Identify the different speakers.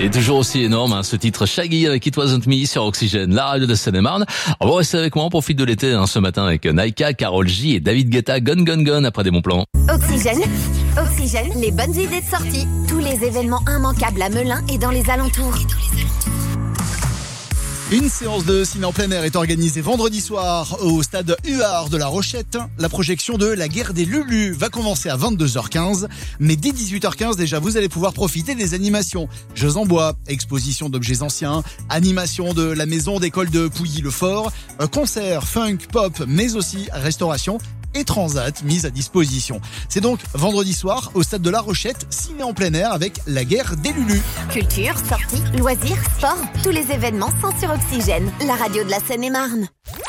Speaker 1: Et toujours aussi énorme, ce titre Shaggy avec It Wasn't Me sur Oxygène, la radio de Seine-et-Marne. On va rester avec moi, on profite de l'été ce matin avec Naika, Karol J et David Guetta, Gun Gun Gun après des bons plans.
Speaker 2: Oxygène, les bonnes idées de sortie. Tous les événements immanquables à Melun et dans les alentours.
Speaker 3: Une séance de ciné en plein air est organisée vendredi soir au stade Huard de La Rochette. La projection de La Guerre des Lulus va commencer à 22h15. Mais dès 18h15 déjà, vous allez pouvoir profiter des animations. Jeux en bois, exposition d'objets anciens, animation de la maison d'école de Pouilly-le-Fort, concert, funk, pop, mais aussi restauration et transat mise à disposition. C'est donc vendredi soir au stade de La Rochette, ciné en plein air avec La Guerre des Lulus.
Speaker 2: Culture, sorties, loisirs, sport, tous les événements sont sur Oxygène, la radio de la Seine-et-Marne.